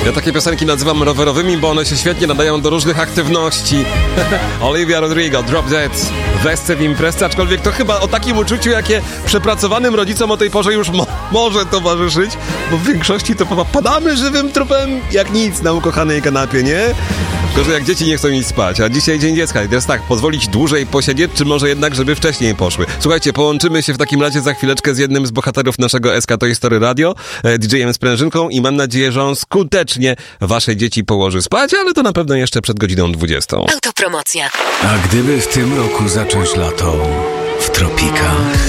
Ja takie piosenki nazywam rowerowymi, bo one się świetnie nadają do różnych aktywności. Olivia Rodrigo, Drop Dead, wesce w imprezce, aczkolwiek to chyba o takim uczuciu, jakie przepracowanym rodzicom o tej porze już może towarzyszyć, bo w większości to padamy żywym trupem jak nic na ukochanej kanapie, nie? Tylko, że jak dzieci nie chcą iść spać, a dzisiaj Dzień Dziecka i teraz tak, pozwolić dłużej posiedzieć, czy może jednak, żeby wcześniej poszły. Słuchajcie, połączymy się w takim razie za chwileczkę z jednym z bohaterów naszego SK Toy Story Radio, DJ-em Sprężynką i mam nadzieję, że on skutecznie wasze dzieci położy spać, ale to na pewno jeszcze przed godziną 20. Autopromocja. A gdyby w tym roku zacząć lato w tropikach?